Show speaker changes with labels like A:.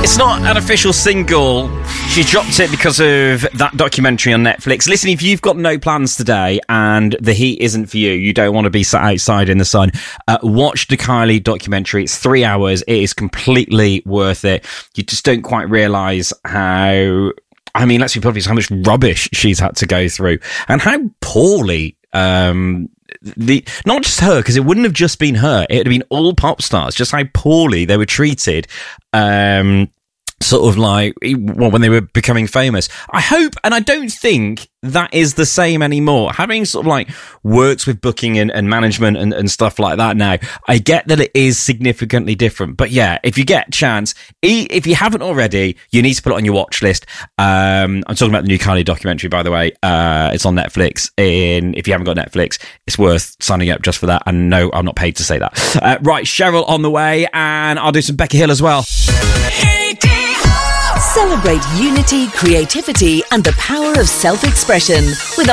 A: It's not an official single. She dropped it because of that documentary on Netflix. Listen, if you've got no plans today and the heat isn't for you, you don't want to be sat outside in the sun, watch the Kylie documentary. It's 3 hours. It is completely worth it. You just don't quite realise how... I mean, let's be obvious, how much rubbish she's had to go through and how poorly... not just her, because it wouldn't have just been her, it would have been all pop stars, just how poorly they were treated sort of like when they were becoming famous. I hope, and I don't think that is the same anymore. Having sort of like worked with booking and management and stuff like that now, I get that it is significantly different. But yeah, if you get a chance, if you haven't already, you need to put it on your watch list. I'm talking about the new Kylie documentary, by the way. It's on Netflix. If you haven't got Netflix, it's worth signing up just for that. And no, I'm not paid to say that. Right, Cheryl on the way, and I'll do some Becky Hill as well.
B: Celebrate unity, creativity, and the power of self-expression with